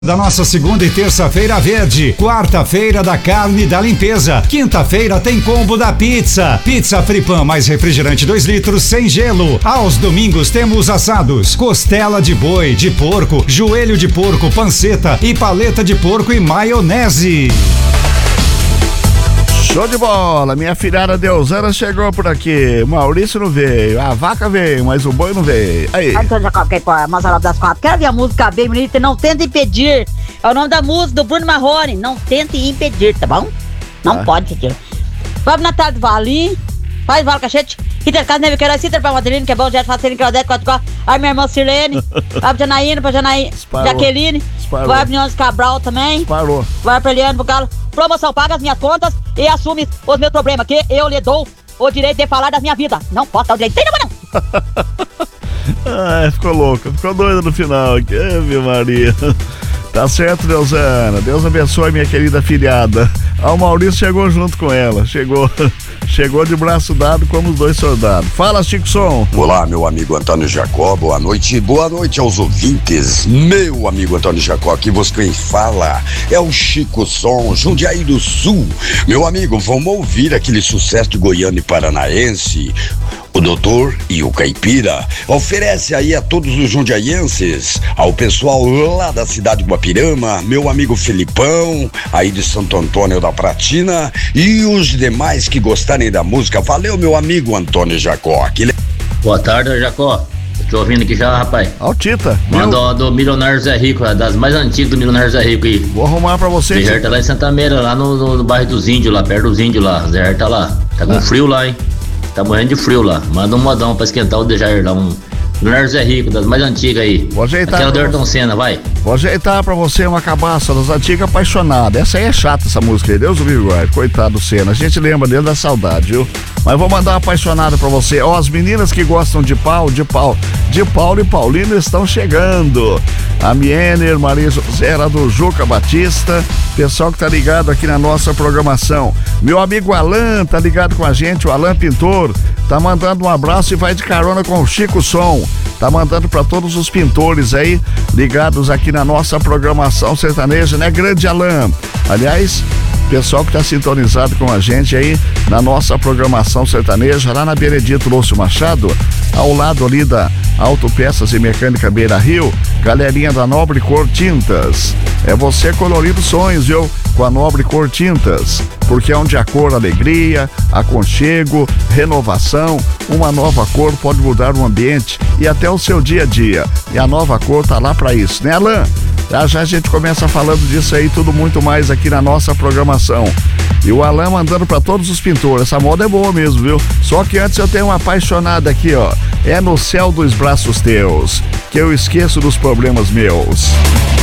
Da nossa segunda e terça-feira verde, quarta-feira da carne e da limpeza, quinta-feira tem combo da pizza, pizza Fripan mais refrigerante 2 litros sem gelo. Aos domingos temos assados, costela de boi, de porco, joelho de porco, panceta e paleta de porco e maionese. Show de bola, minha filhada Deusana chegou por aqui, Maurício não veio, a vaca veio, mas o boi não veio. Aí. Das quatro. Quero ver a música bem bonita, Não Tenta Impedir. É o nome da música do Bruno Marrone, Não Tente Impedir, tá bom? Não pode impedir. Vamos na tarde do Valim, faz Vala Cachete, Ritter Casa, Neve Queiroz, Ritter pra Madelino, que é bom, Jeto Facelino, Claudete, 4. Aí minha irmã Sirlene, vai pra Janaína, Jaqueline, vai pro Nhones Cabral também. Parou. Vai pra Eliane, pro Galo. Promoção, paga as minhas contas e assume os meus problemas, que eu lhe dou o direito de falar da minha vida. Não posso dar o direito, tem não. Ficou louca, ficou doida no final. Ave Maria. Tá certo, Deusana. Deus abençoe minha querida filhada. O Maurício chegou junto com ela. Chegou de braço dado como os dois soldados. Fala, Chico Som. Olá, meu amigo Antônio Jacó, boa noite. Boa noite aos ouvintes. Meu amigo Antônio Jacó, aqui você quem fala é o Chico Som, Jundiaí do Sul. Meu amigo, vamos ouvir aquele sucesso de goiano e paranaense, o Doutor e o Caipira. Oferece aí a todos os jundiaienses, ao pessoal lá da cidade de Guapirama, meu amigo Felipão, aí de Santo Antônio da Pratina, e os demais que gostarem da música. Valeu, meu amigo Antônio Jacó. Boa tarde, Jacó. Tô ouvindo aqui já, rapaz. Altita. Manda do Milionário Zé Rico, das mais antigas do Milionário Zé Rico aí. Vou arrumar pra você. Zé tá lá em Santa Meira, lá no bairro dos Índios, lá perto dos Índios lá. Zé tá lá. Tá com frio lá, hein? Tá morrendo de frio lá. Manda um modão pra esquentar o Dejair lá. Milionário Zé Rico, das mais antigas aí. Vou ajeitar. Aquela do Ayrton Senna, vai. Vou ajeitar pra você uma cabaça das antigas apaixonadas. Essa aí é chata, essa música aí. Deus o livre, guarde. Coitado do Senna. A gente lembra dele da saudade, viu? Mas vou mandar uma apaixonada pra você. Ó, as meninas que gostam de Paulo e Paulino estão chegando. A Miener, Maria José, do Juca Batista. Pessoal que tá ligado aqui na nossa programação. Meu amigo Alan tá ligado com a gente, o Alan Pintor. Tá mandando um abraço e vai de carona com o Chico Som. Tá mandando pra todos os pintores aí, ligados aqui na nossa programação sertaneja, né, grande Alan? Aliás, pessoal que tá sintonizado com a gente aí na nossa programação sertaneja, lá na Benedito Lúcio Machado, ao lado ali da Autopeças e Mecânica Beira Rio, galerinha da Nobre Cor Tintas. É você colorindo sonhos, viu? Com a Nobre Cor Tintas, porque é onde a cor, alegria, aconchego, renovação, uma nova cor pode mudar o ambiente e até o seu dia a dia. E a nova cor tá lá pra isso, né, Alan? Já a gente começa falando disso aí, tudo muito mais aqui na nossa programação. E o Alan mandando pra todos os pintores. Essa moda é boa mesmo, viu? Só que antes eu tenho uma apaixonada aqui, ó. É no céu dos braços teus que eu esqueço dos problemas meus.